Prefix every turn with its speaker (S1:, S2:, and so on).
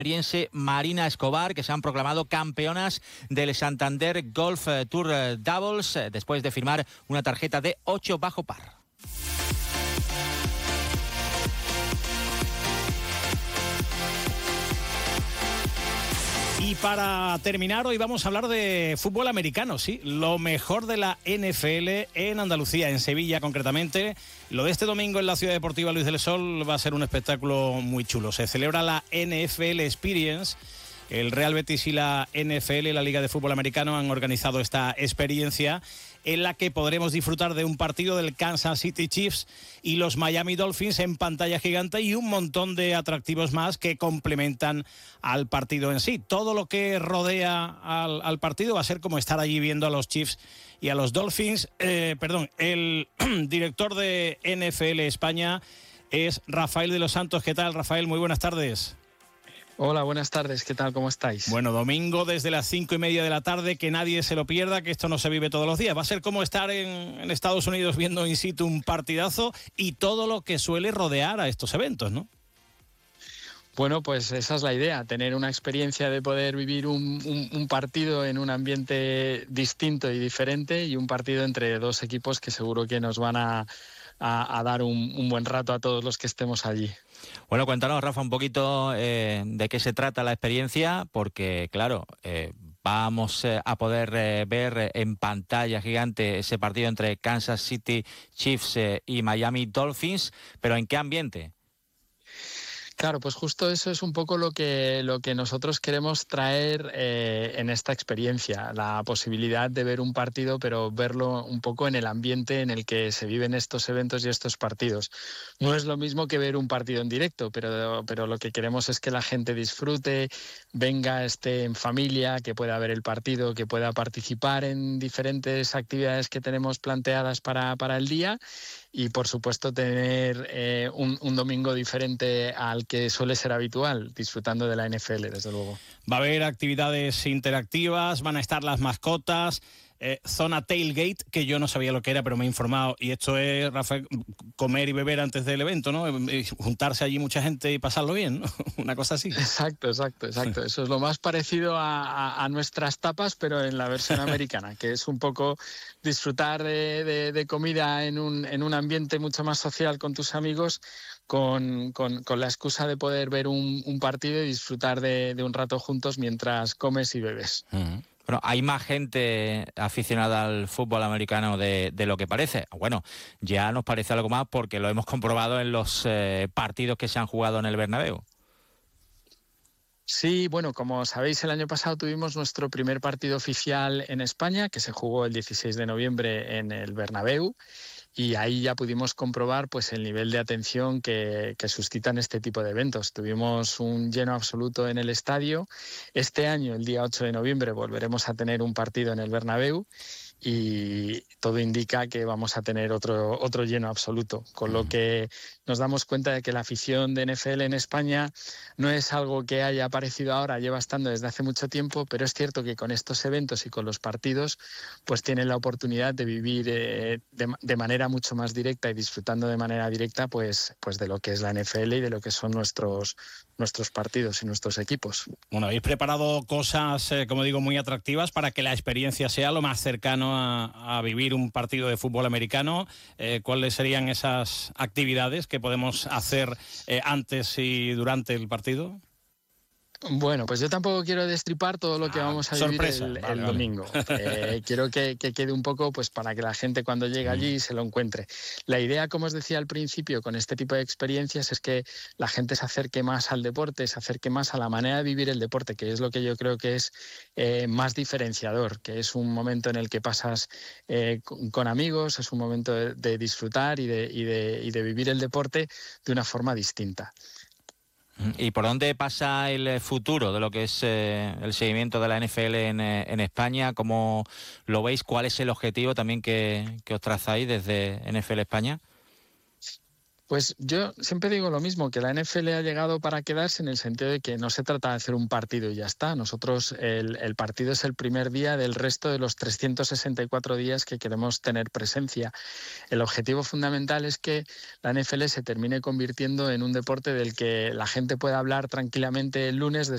S1: canadiense Marina Escobar, que se han proclamado campeonas del Santander Golf Tour Doubles después de firmar una tarjeta de 8 bajo par.
S2: Y para terminar, hoy vamos a hablar de fútbol americano, sí, lo mejor de la NFL en Andalucía, en Sevilla concretamente. Lo de este domingo en la Ciudad Deportiva Luis del Sol va a ser un espectáculo muy chulo. Se celebra la NFL Experience. El Real Betis y la NFL, la Liga de Fútbol Americano, han organizado esta experiencia en la que podremos disfrutar de un partido del Kansas City Chiefs y los Miami Dolphins en pantalla gigante y un montón de atractivos más que complementan al partido en sí. Todo lo que rodea al partido va a ser como estar allí viendo a los Chiefs y a los Dolphins. El director de NFL España es Rafael de los Santos. ¿Qué tal, Rafael? Muy buenas tardes.
S3: Hola, buenas tardes. ¿Qué tal? ¿Cómo estáis?
S2: Bueno, domingo desde las 5:30 de la tarde, que nadie se lo pierda, que esto no se vive todos los días. Va a ser como estar en Estados Unidos viendo in situ un partidazo y todo lo que suele rodear a estos eventos, ¿no?
S3: Bueno, pues esa es la idea, tener una experiencia de poder vivir un partido en un ambiente distinto y diferente y un partido entre dos equipos que seguro que nos van a dar un buen rato a todos los que estemos allí.
S1: Bueno, cuéntanos, Rafa, un poquito de qué se trata la experiencia, porque, claro, vamos a poder ver en pantalla gigante ese partido entre Kansas City Chiefs y Miami Dolphins, pero ¿en qué ambiente?
S3: Claro, pues justo eso es un poco lo que nosotros queremos traer en esta experiencia, la posibilidad de ver un partido, pero verlo un poco en el ambiente en el que se viven estos eventos y estos partidos. No es lo mismo que ver un partido en directo, pero lo que queremos es que la gente disfrute, venga, esté en familia, que pueda ver el partido, que pueda participar en diferentes actividades que tenemos planteadas para el día y, por supuesto, tener un domingo diferente al que suele ser habitual, disfrutando de la NFL, desde luego.
S2: Va a haber actividades interactivas, van a estar las mascotas, zona tailgate, que yo no sabía lo que era, pero me he informado, y esto es, Rafael, comer y beber antes del evento, ¿no? Juntarse allí mucha gente y pasarlo bien, ¿no? Una cosa así.
S3: Exacto. Sí. Eso es lo más parecido a nuestras tapas, pero en la versión americana, que es un poco disfrutar de comida en un ambiente mucho más social con tus amigos, con la excusa de poder ver un partido y disfrutar de un rato juntos mientras comes y bebes.
S1: Uh-huh. Bueno, hay más gente aficionada al fútbol americano de lo que parece. Bueno, ya nos parece algo más porque lo hemos comprobado en los partidos que se han jugado en el Bernabéu.
S3: Sí, bueno, como sabéis, el año pasado tuvimos nuestro primer partido oficial en España, que se jugó el 16 de noviembre en el Bernabéu. Y ahí ya pudimos comprobar pues el nivel de atención que suscitan este tipo de eventos. Tuvimos un lleno absoluto en el estadio. Este año, el día 8 de noviembre, volveremos a tener un partido en el Bernabéu y todo indica que vamos a tener otro lleno absoluto, con lo que nos damos cuenta de que la afición de NFL en España no es algo que haya aparecido ahora, lleva estando desde hace mucho tiempo, pero es cierto que con estos eventos y con los partidos pues tienen la oportunidad de vivir de manera mucho más directa y disfrutando de manera directa pues de lo que es la NFL y de lo que son nuestros partidos y nuestros equipos.
S2: Bueno, habéis preparado cosas, como digo, muy atractivas para que la experiencia sea lo más cercano a vivir un partido de fútbol americano. ¿Cuáles serían esas actividades que podemos hacer antes y durante el partido?
S3: Bueno, pues yo tampoco quiero destripar todo lo que vamos a vivir el domingo. Quiero que quede un poco pues para que la gente cuando llegue allí se lo encuentre. La idea, como os decía al principio, con este tipo de experiencias es que la gente se acerque más al deporte, se acerque más a la manera de vivir el deporte, que es lo que yo creo que es más diferenciador, que es un momento en el que pasas con amigos, es un momento de disfrutar y de vivir el deporte de una forma distinta.
S1: ¿Y por dónde pasa el futuro de lo que es el seguimiento de la NFL en España? ¿Cómo lo veis? ¿Cuál es el objetivo también que os trazáis desde NFL España?
S3: Pues yo siempre digo lo mismo, que la NFL ha llegado para quedarse en el sentido de que no se trata de hacer un partido y ya está. Nosotros el partido es el primer día del resto de los 364 días que queremos tener presencia. El objetivo fundamental es que la NFL se termine convirtiendo en un deporte del que la gente pueda hablar tranquilamente el lunes